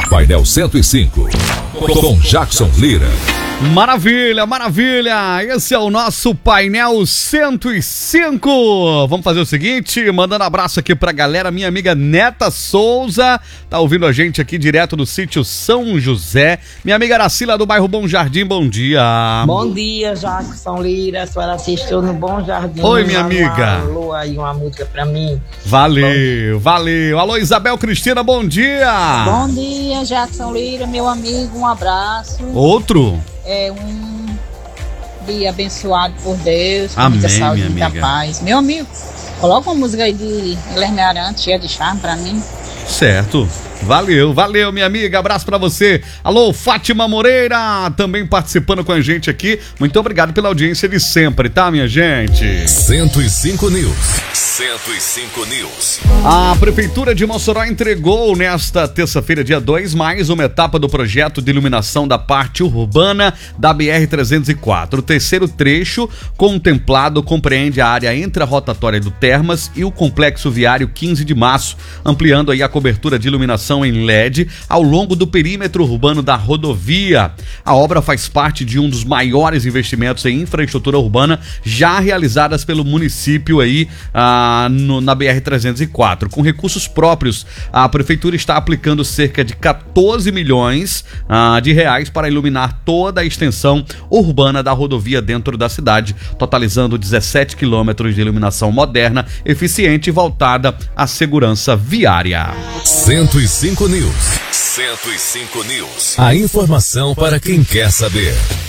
Painel 105, com Jackson Lira. Maravilha, maravilha! Esse é o nosso Painel 105. Vamos fazer o seguinte, mandando abraço aqui pra galera, minha amiga Neta Souza, tá ouvindo a gente aqui direto do sítio São José. Minha amiga Aracila do bairro Bom Jardim, bom dia. Bom dia, Jackson Lira, a senhora assistiu no Bom Jardim. Oi, minha amiga. Alô, aí uma música pra mim. Valeu, valeu. Alô, Isabel Cristina, bom dia. Bom dia, Jackson Lira, meu amigo, um abraço. Outro? É um dia abençoado por Deus, com Amém, muita saúde, minha muita amiga. paz. Meu amigo, coloca uma música aí de Guilherme Arantes, cheia de charme pra mim. Certo. Valeu, valeu, minha amiga. Abraço pra você. Alô, Fátima Moreira, também participando com a gente aqui. Muito obrigado pela audiência de sempre, tá, minha gente? 105 News. 105 News. A Prefeitura de Mossoró entregou nesta terça-feira, dia 2, mais uma etapa do projeto de iluminação da parte urbana da BR-304. O terceiro trecho contemplado compreende a área entre a rotatória do Termas e o complexo viário 15 de março, ampliando aí a cobertura de iluminação em LED ao longo do perímetro urbano da rodovia. A obra faz parte de um dos maiores investimentos em infraestrutura urbana já realizadas pelo município aí na BR-304. Com recursos próprios, a Prefeitura está aplicando cerca de 14 milhões de reais para iluminar toda a extensão urbana da rodovia dentro da cidade, totalizando 17 quilômetros de iluminação moderna, eficiente e voltada à segurança viária. 105 News. 105 News. A informação para quem quer saber.